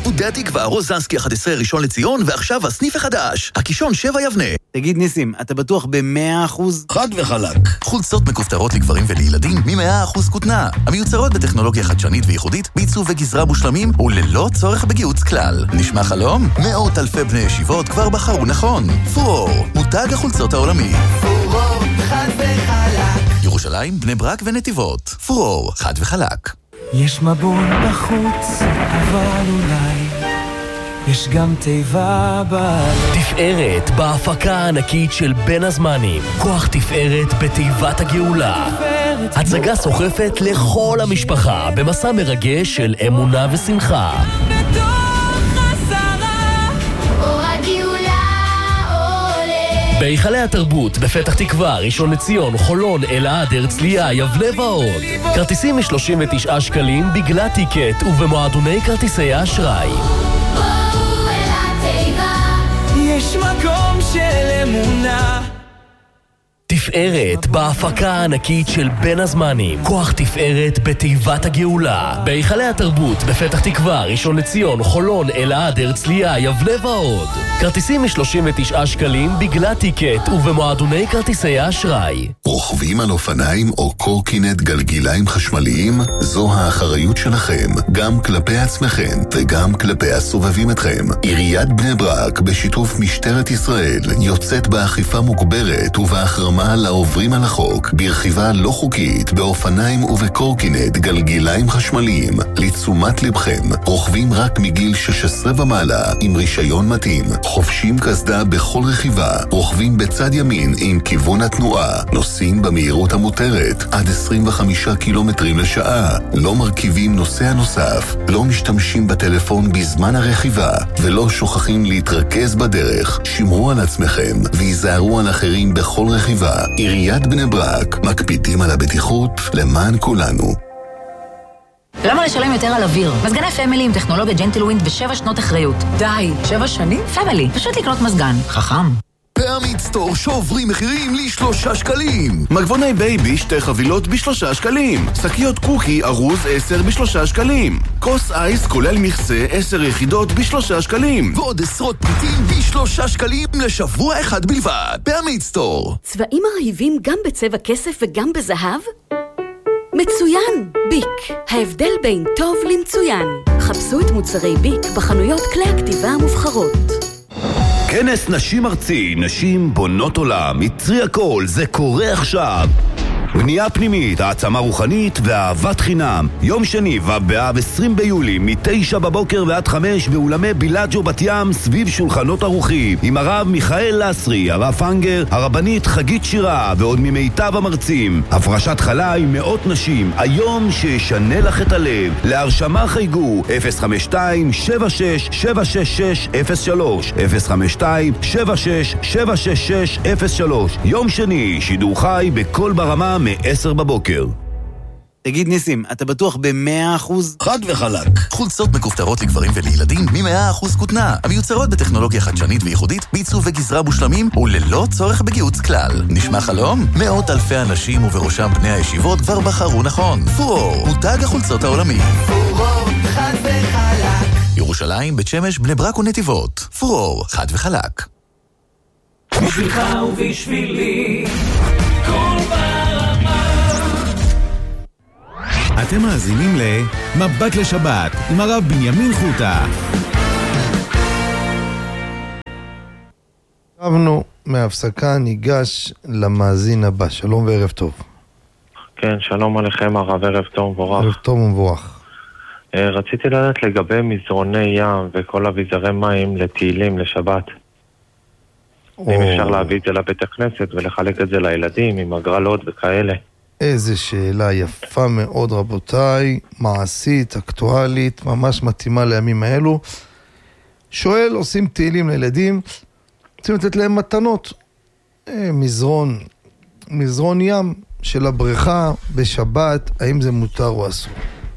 עודי התקווה, רוזנסקי 11 ראשון לציון, ועכשיו הסניף החדש, הקישון 7 יבנה. תגיד ניסים, אתה בטוח ב100%? חד וחלק. חולצות מכופתרות לגברים ולילדים מ100% כותנה, המיוצרות בטכנולוגיה חדשנית וייחודית, בעיצוב וגזרה מושלמים וללא צורך בגיוץ כלל. נשמע חלום? מאות אלפי בני ישיבות כבר בחרו נכון. פורור, מותג החולצות העולמי. פורור, חד וחלק. ירושלים, בני ברק ונתיבות. פורור, חד וחלק. יש מבול בחוץ, אבל אולי יש גם תיבה בלב. תפארת בהפקה הענקית של בין הזמנים. כוח תפארת בתיבת הגאולה. הצגה סוחפת לכל המשפחה במסע מרגש של אמונה ושמחה. בהיכלי התרבות, בפתח תקווה, ראשון לציון, חולון, אלעד, הרצליה, יבנה ועוד. כרטיסים מ39 שקלים בגלל טיקט ובמועדוני כרטיסי האשראי. בואו אל התיבה, יש מקום של אמונה. תפארת בהפקה הענקית של בין הזמנים. כוח תפארת בתיבת הגאולה. בהיכלי התרבות, בפתח תקווה, ראשון לציון, חולון, אלעד, הרצליה, יבנה ועוד. כרטיסים מ39 שקלים בגלל טיקט ובמועדוני כרטיסי האשראי. רוכבים על אופניים או קורקינט גלגיליים חשמליים? זו האחריות שלכם, גם כלפי עצמכם וגם כלפי הסובבים אתכם. עיריית בני ברק בשיתוף משטרת ישראל יוצאת באכיפה מוגברת ובהחרמה לעוברים על החוק ברכיבה לא חוקית באופניים ובקורקינט גלגיליים חשמליים. לתשומת לבכם, רוכבים רק מגיל 16 ומעלה עם רישיון מתאים, חובשים קסדה בכל רכיבה, רוכבים בצד ימין עם כיוון התנועה, נוסעים במהירות המותרת עד 25 קילומטרים לשעה, לא מרכיבים נוסע נוסף, לא משתמשים בטלפון בזמן הרכיבה ולא שוכחים להתרכז בדרך. שמרו על עצמכם והיזהרו על אחרים בכל רכיבה. עיריית בני ברק, מקפידים על הבטיחות למען כולנו. למה לשלם יותר על אוויר? מזגני פמילי עם טכנולוגיה ג'נטלווינד ו7 שנות אחריות. די, 7 שנים? פמילי, פשוט לקנות מזגן. חכם. פעמית סטור שוברים מחירים ל3 שקלים. מגבוני בייבי 2 חבילות ב3 שקלים. שקיות קוקי ארוז 10 ב3 שקלים. כוס אייס כולל מכסה 10 יחידות ב3 שקלים. ועוד עשרות פריטים ב3 שקלים לשבוע אחד בלבד. פעמית סטור. צבעים מרהיבים גם בצבע כסף וגם בזהב? מצוין! ביק. ההבדל בין טוב למצוין. חפשו את מוצרי ביק בחנויות כלי הכתיבה המובחרות. כנס נשים ארצי, נשים בונות עולם, יצרי הכל, זה קורה עכשיו. בנייה פנימית, העצמה רוחנית ואהבת חינם. יום שני ובאב 20 ביולי מ9 בבוקר ועד 5 באולמי בילאג'ו בת ים סביב שולחנות ערוכים עם הרב מיכאל לסרי, הרב פנגר, הרבנית חגית שירה ועוד ממיטב המרצים. הפרשת חלה עם מאות נשים, היום שישנה לך את הלב. להרשמה חייגו 052-76-766-03 052-76-766-03. יום שני, שידור חי בכל ברמה מ-10 בבוקר. תגיד ניסים, אתה בטוח ב100%? חד וחלק. חולצות מכופתרות לגברים ולילדים מ100% כותנה, המיוצרות בטכנולוגיה חדשנית וייחודית, בעיצוב וגזרה מושלמים וללא צורך בגיוץ כלל. נשמע חלום? מאות אלפי אנשים ובראשם בני הישיבות כבר בחרו נכון. פורור, מותג החולצות העולמי. פורור, חד וחלק. ירושלים, בית שמש, בני ברק ונתיבות. פורור, חד וחלק. בשבילך ובשבילי כל ברמה. אתם מאזינים למבט לשבת עם הרב בנימין חוטה. קבנו מהפסקה, ניגש למאזין הבא. שלום וערב טוב. כן, שלום עליכם הרב, ערב טוב ומבורך. ערב טוב ומבורך. רציתי לדעת לגבי מזרוני ים וכל אביזרי מים לתהילים לשבת. אם אפשר להביא את זה לבית הכנסת ולחלק את זה לילדים עם הגרלות וכאלה. איזה שאלה יפה מאוד רבותיי, מעשית, אקטואלית, ממש מתאימה לימים האלו. שואל, עושים תהילים לילדים, רוצים לתת להם מתנות. מזרון ים של הבריכה בשבת, האם זה מותר או אסור?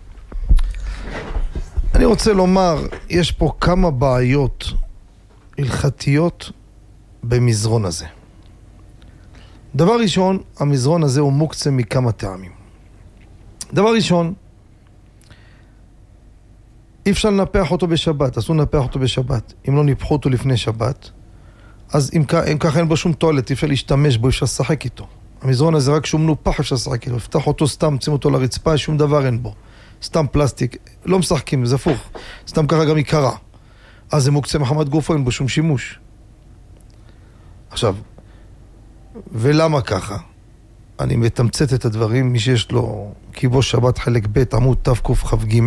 אני רוצה לומר, יש פה כמה בעיות הלכתיות במזרון הזה. דבר ראשון, המזרון הזה הוא מוקצה מכמה טעמים. דבר ראשון, אי אפשר לנפח אותו בשבת, אסור לנפח אותו בשבת. אם לא ניפחו אותו לפני שבת, אז אם ככה אין בו שום תועלת, אי אפשר להשתמש בו, אי אפשר לשחק איתו. המזרון הזה רק שהוא מנופח, אפשר לשחק איתו. פתח אותו סתם, שים אותו לרצפה, שום דבר אין בו. סתם פלסטיק, לא משחקים, זה הפוך. סתם ככה גם יקרה. אז זה מוקצה מחמת גופו, אין בו שום שימוש. עכשיו, ולמה ככה? אני מתמצת את הדברים, מי שיש לו כיבוש שבת חלק ב' עמוד תקכ"ג,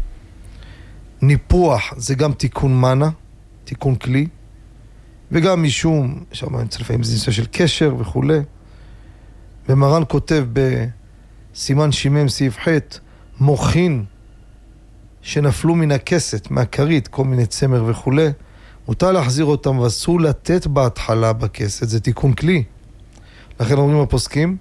ניפוח זה גם תיקון מנה, תיקון כלי, וגם משום, שם אני צריך לפעמים זה נושא של קשר וכו'. ומרן כותב בסימן שימם סעיף ח' מוכין שנפלו מן הכסת, מהכרית, כל מיני צמר וכו', מותר להחזיר אותם ואסור לתת בהתחלה בכסת, זה תיקון כלי. לכן אומרים הפוסקים,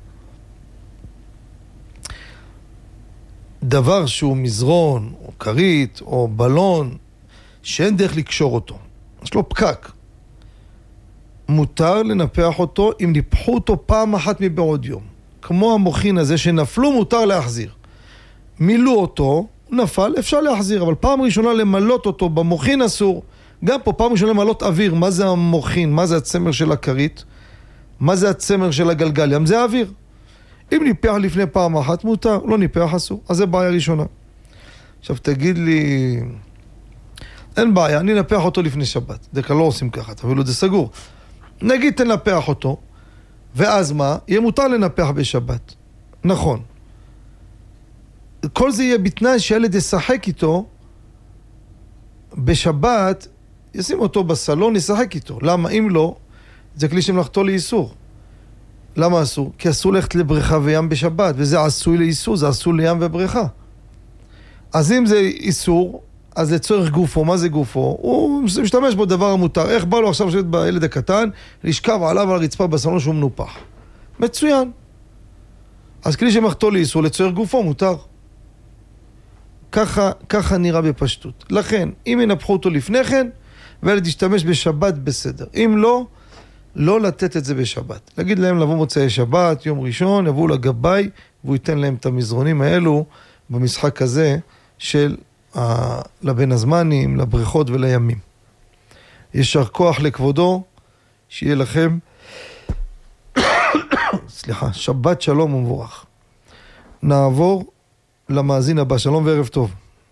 דבר שהוא מזרון, או כרית, או בלון, שאין דרך לקשור אותו, יש לו פקק, מותר לנפח אותו אם ניפחו אותו פעם אחת מבעוד יום. כמו המוכין הזה שנפלו, מותר להחזיר. מילאו אותו, נפל, אפשר להחזיר, אבל פעם ראשונה למלות אותו במוכין אסור. גם פה פעם ראשונה למלות אוויר. מה זה המוכין? מה זה הצמר של הכרית? מה זה הצמר של הגלגל? ים זה האוויר. אם ניפח לפני פעם אחת מותר, לא ניפח אסור. אז זה בעיה ראשונה. עכשיו תגיד לי, אין בעיה, אני נפח אותו לפני שבת. דרך כלל לא עושים ככה, תביאו זה סגור. נגיד תנפח אותו, ואז מה? יהיה מותר לנפח בשבת. נכון. כל זה יהיה בתנאי שילד ישחק איתו בשבת, ישים אותו בסלון, ישחק איתו. למה? אם לא, זה כלי שמלאכתו לאיסור. למה אסור? כי אסור ללכת לבריכה וים בשבת, וזה עשוי לאיסור, זה עשוי לים ובריכה. אז אם זה איסור, אז לצורך גופו, מה זה גופו? הוא משתמש בו דבר המותר. איך בא לו עכשיו לשבת בילד הקטן, לשכב עליו על הרצפה בסלון שהוא מנופח? מצוין. אז כלי שמלאכתו לאיסור, לצורך גופו מותר. ככה נראה בפשטות. לכן, אם ינפחו אותו לפני כן, וילד ישתמש בשבת בסדר. אם לא, לא לתת את זה בשבת. להגיד להם לבוא מוצאי שבת, יום ראשון, יבואו לגבי, והוא ייתן להם את המזרונים האלו במשחק הזה של לבין הזמנים, לבריכות ולימים. ישר כוח לכבודו, שיהיה לכם סליחה, שבת שלום ומבורך. נעבור למאזין הבא, שלום וערב טוב.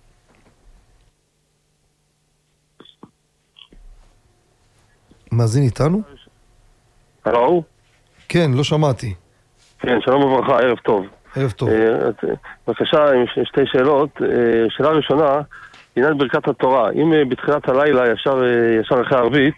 מאזין איתנו? הלו? כן, לא שמעתי. כן, שלום וברכה, ערב טוב. ערב טוב. בבקשה, עם שתי שאלות. שאלה ראשונה, עניין ברכת התורה. אם בתחילת הלילה, ישר אחרי ערבית,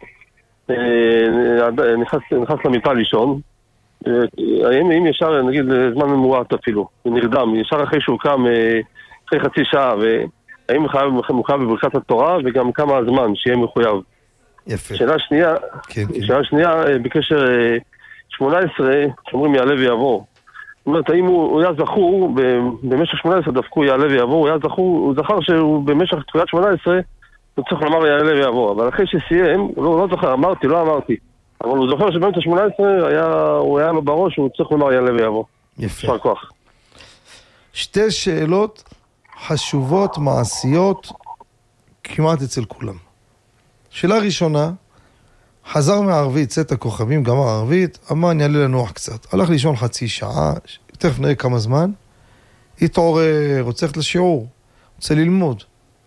נכנס למיטה לישון, אם ישר, נגיד, זמן ממועט אפילו, נרדם, ישר אחרי שהוא קם, אחרי חצי שעה, והאם מחויב בברכת התורה, וגם כמה הזמן שיהיה מחויב. יפה. שאלה שנייה, שאלה שנייה, בקשר 18, שאומרים יעלה ויעבור. זאת אומרת, האם הוא היה זכור, במשך 18 דווקא יעלה ויעבור, הוא היה זכור, הוא זכר שהוא במשך תחילת 18, הוא צריך לומר יעלה ויעבור. אבל אחרי שסיים, הוא לא זוכר, לא אמרתי. אבל הוא זוכר שבאמצע 18 הוא היה לו בראש, הוא צריך לומר יעלה ויעבור. יפה. שפר כוח. שתי שאלות חשובות, מעשיות, כמעט אצל כולם. שאלה ראשונה, חזר מהערבית, צאת הכוכבים, גמר הערבית, אמר אני אעלה לנוח קצת. הלך לישון חצי שעה, תכף נראה כמה זמן, התעורר, רוצה ללכת לשיעור, רוצה ללמוד.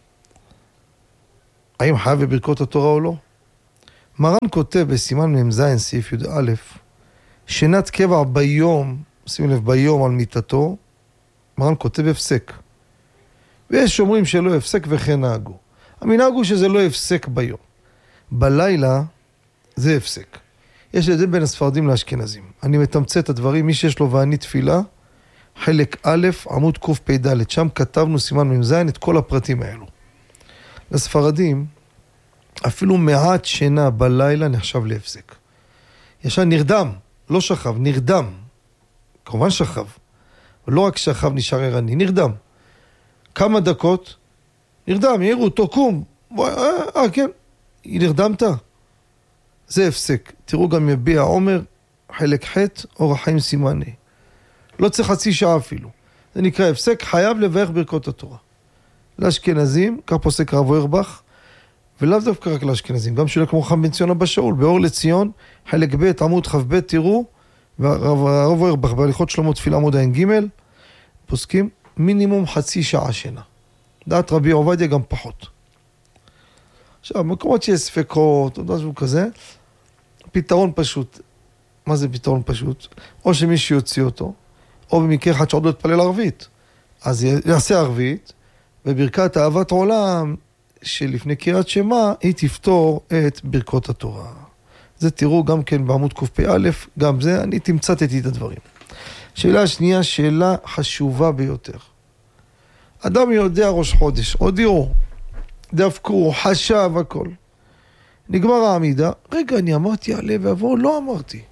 האם חייב בברכות התורה או לא? מרן כותב בסימן ממז סעיף י"א, שנת קבע ביום, שימו לב, ביום על מיטתו, מרן כותב הפסק. ויש שאומרים שלא הפסק וכן נהגו. המנהג הוא שזה לא הפסק ביום. בלילה זה הפסק. יש את זה בין הספרדים לאשכנזים. אני מתמצת את הדברים, מי שיש לו ואני תפילה, חלק א', עמוד קפ"ד, שם כתבנו סימן ממז את כל הפרטים האלו. לספרדים, אפילו מעט שינה בלילה נחשב להפסק. ישן נרדם, לא שכב, נרדם. כמובן שכב. ולא רק שכב נשאר ערני, נרדם. כמה דקות, נרדם, יראו אותו, קום. כן, נרדמת. זה הפסק. תראו גם יביע עומר, חלק ח' אור החיים סימני. לא צריך חצי שעה אפילו. זה נקרא הפסק, חייב לברך ברכות התורה. לאשכנזים, כך פוסק הרב אוירבך, ולאו דווקא רק לאשכנזים, גם שלה כמו חכם בן ציון אבא שאול, באור לציון, חלק ב' עמוד כ"ב, תראו, והרב אוירבך בהליכות שלמה תפילה עמוד ע"ג, פוסקים מינימום חצי שעה שינה. דעת רבי עובדיה גם פחות. עכשיו, מקומות שיש ספקות, או משהו כזה, פתרון פשוט. מה זה פתרון פשוט? או שמישהו יוציא אותו, או במקרה אחד שעוד לא יתפלל ערבית. אז יעשה ערבית, וברכת אהבת עולם, שלפני קריאת שמע, היא תפתור את ברכות התורה. זה תראו גם כן בעמוד קפ"א, גם זה, אני תמצתתי את הדברים. שאלה השנייה, שאלה חשובה ביותר. אדם יודע ראש חודש, הודיעו, דפקו, חשב, הכל. נגמר העמידה, רגע, אני אמרתי עלה ועבור, לא אמרתי.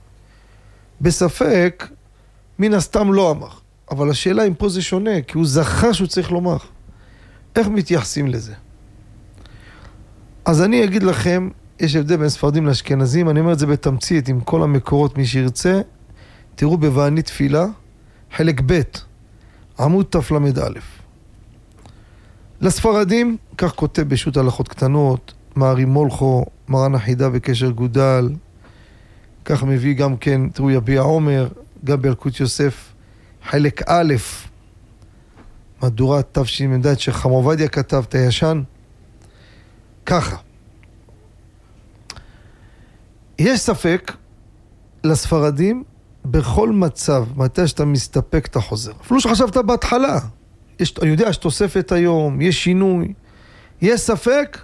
בספק, מן הסתם לא אמר. אבל השאלה אם פה זה שונה, כי הוא זכר שהוא צריך לומר. איך מתייחסים לזה? אז אני אגיד לכם, יש הבדל בין ספרדים לאשכנזים, אני אומר את זה בתמצית עם כל המקורות, מי שירצה, תראו בבעני תפילה, חלק ב', עמוד תל"א. לספרדים, כך כותב בשו"ת הלכות קטנות, מערי מולכו, מרן החידה בקשר גודל, כך מביא גם כן, תראו יביע עומר, גם בילקוט יוסף, חלק א', מהדורת תשמ"ד שחכם עובדיה כתב את הישן, ככה. יש ספק לספרדים בכל מצב, מתי שאתה מסתפק אתה חוזר. אפילו שחשבת בהתחלה, אני יודע יש תוספת היום, יש שינוי, יש ספק,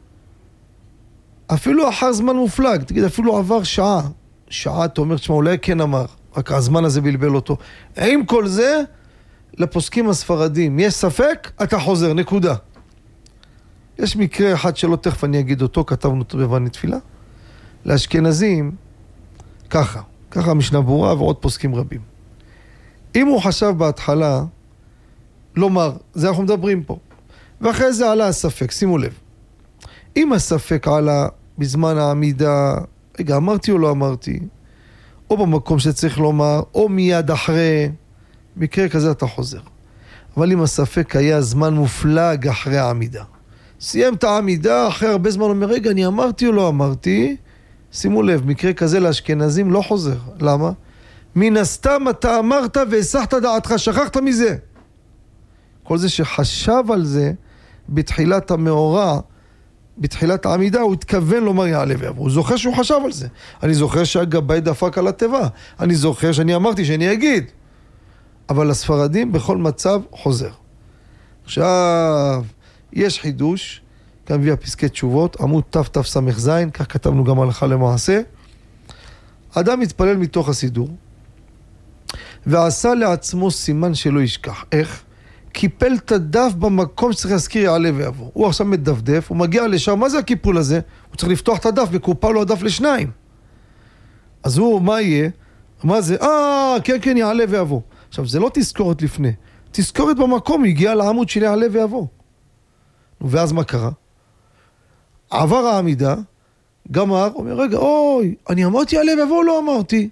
אפילו אחר זמן מופלג, תגיד אפילו עבר שעה אתה אומר, תשמע אולי כן אמר, רק הזמן הזה בלבל אותו. עם כל זה, לפוסקים הספרדים, יש ספק, אתה חוזר, נקודה. יש מקרה אחד שלא תכף אני אגיד אותו, כתבנו אותו בבעני תפילה. לאשכנזים, ככה המשנה ברורה ועוד פוסקים רבים. אם הוא חשב בהתחלה, לומר, זה אנחנו מדברים פה, ואחרי זה עלה הספק, שימו לב. אם הספק עלה בזמן העמידה, רגע, אמרתי או לא אמרתי, או במקום שצריך לומר, או מיד אחרי, מקרה כזה אתה חוזר. אבל אם הספק היה זמן מופלג אחרי העמידה, סיים את העמידה, אחרי הרבה זמן אומר, רגע, אני אמרתי או לא אמרתי, שימו לב, מקרה כזה לאשכנזים לא חוזר. למה? מן הסתם אתה אמרת והסחת דעתך, שכחת מזה. כל זה שחשב על זה, בתחילת המאורע, בתחילת העמידה, הוא התכוון לומר יעלה ויבוא. הוא זוכר שהוא חשב על זה. אני זוכר שהגבאי דפק על התיבה. אני זוכר שאני אמרתי שאני אגיד. אבל הספרדים בכל מצב חוזר. עכשיו, יש חידוש, כאן מביא הפסקי תשובות, עמוד תס"ז, כך כתבנו גם הלכה למעשה. אדם מתפלל מתוך הסידור, ועשה לעצמו סימן שלא ישכח. איך? קיפל את הדף במקום שצריך להזכיר יעלה ויבוא. הוא עכשיו מדפדף, הוא מגיע לשם, מה זה הקיפול הזה? הוא צריך לפתוח את הדף, וקופל לו הדף לשניים. אז הוא, מה יהיה? מה זה? כן, יעלה ויבוא. עכשיו, זה לא תזכורת לפני. תזכורת במקום, היא הגיעה לעמוד של יעלה ויבוא. ואז מה קרה? עבר העמידה, גמר, אומר, רגע, אוי, אני אמרתי יעלה ויבוא, לא אמרתי.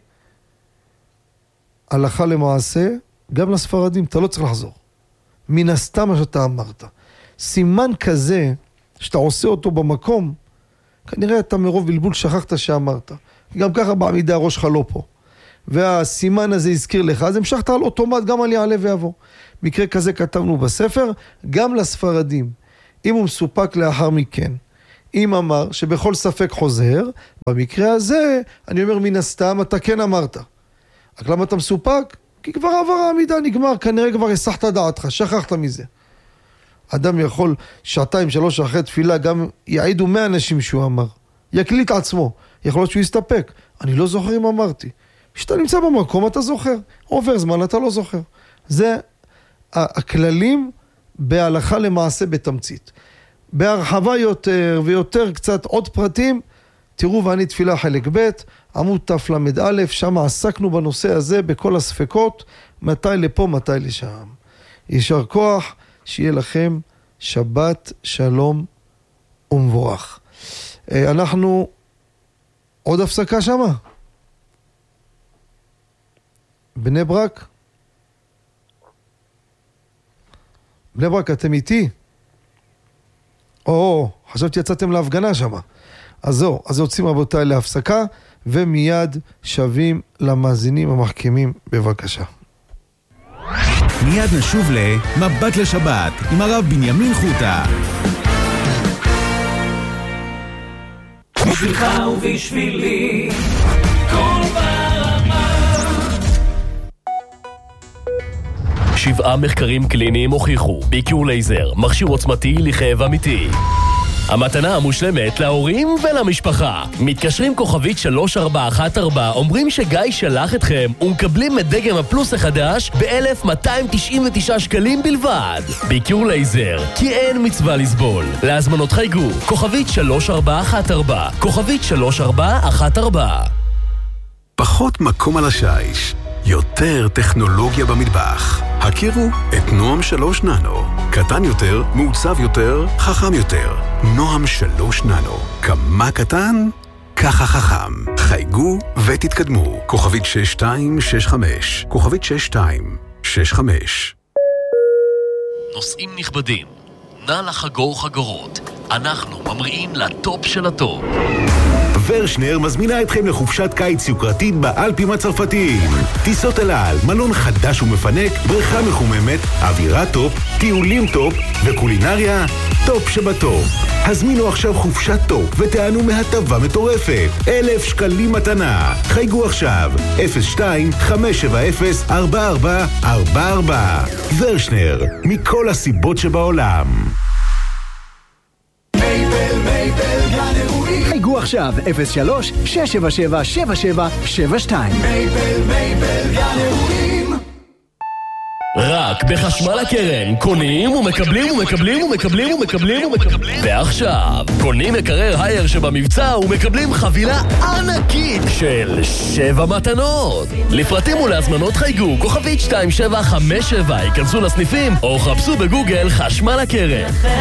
הלכה למעשה, גם לספרדים, אתה לא צריך לחזור. מן הסתם מה שאתה אמרת. סימן כזה, שאתה עושה אותו במקום, כנראה אתה מרוב בלבול שכחת שאמרת. גם ככה בעמידה הראש שלך לא פה. והסימן הזה הזכיר לך, אז המשכת על אוטומט גם על יעלה ויבוא. מקרה כזה כתבנו בספר, גם לספרדים. אם הוא מסופק לאחר מכן, אם אמר שבכל ספק חוזר, במקרה הזה, אני אומר מן הסתם, אתה כן אמרת. רק למה אתה מסופק? כי כבר עבר העמידה, נגמר, כנראה כבר הסחת דעתך, שכחת מזה. אדם יכול 2-3 אחרי תפילה, גם יעידו 100 אנשים שהוא אמר. יקליט עצמו, יכול להיות שהוא יסתפק. אני לא זוכר אם אמרתי. כשאתה נמצא במקום אתה זוכר, עובר זמן אתה לא זוכר. זה הכללים בהלכה למעשה בתמצית. בהרחבה יותר ויותר קצת עוד פרטים, תראו בעני תפילה חלק ב', עמוד תל"א, שם עסקנו בנושא הזה בכל הספקות, מתי לפה, מתי לשם. יישר כוח, שיהיה לכם שבת שלום ומבורך. אנחנו עוד הפסקה שמה. בני ברק? בני ברק, אתם איתי? חשבתי יצאתם להפגנה שם. אז זהו, אז יוצאים רבותיי להפסקה, ומיד שווים למאזינים המחכימים, בבקשה. מיד נשוב למבט לשבת עם הרב בנימין חוטה. בשבילך ובשבילי כל ברמה. 7 מחקרים קליניים הוכיחו ביקיור לייזר, מכשיר עוצמתי לכאב אמיתי. המתנה המושלמת להורים ולמשפחה. מתקשרים כוכבית 3414, אומרים שגיא שלח אתכם ומקבלים את דגם הפלוס החדש ב-1,299 שקלים בלבד. ביקיור לייזר, כי אין מצווה לסבול. להזמנות חייגו, כוכבית 3414, כוכבית 3414. פחות מקום על השיש, יותר טכנולוגיה במטבח. הכירו את נועם 3 ננו. קטן יותר, מעוצב יותר, חכם יותר. נועם 3 ננו. כמה קטן? ככה חכם. חייגו ותתקדמו. כוכבית 6265. כוכבית 6265. נוסעים נכבדים, נא לחגור חגורות. אנחנו ממריאים לטופ של הטופ. ורשנר מזמינה אתכם לחופשת קיץ יוקרתית באלפים הצרפתיים. טיסות אל על, מלון חדש ומפנק, בריכה מחוממת, אווירה טופ, טיולים טופ וקולינריה טופ שבטופ. הזמינו עכשיו חופשת טופ ותענו מהטבה מטורפת. 1,000 שקלים מתנה. חייגו עכשיו 02-570-4444. ורשנר, מכל הסיבות שבעולם. חייגו עכשיו 03-677-7772. מייבל גן אירועים. רק בחשמל הקרן קונים ומקבלים ומקבלים ומקבלים ומקבלים ומקבלים. ועכשיו קונים מקרר הייר שבמבצע ומקבלים חבילה ענקית של 7 מתנות. לפרטים ולהזמנות חייגו כוכבית 2757, ייכנסו לסניפים או חפשו בגוגל חשמל הקרן.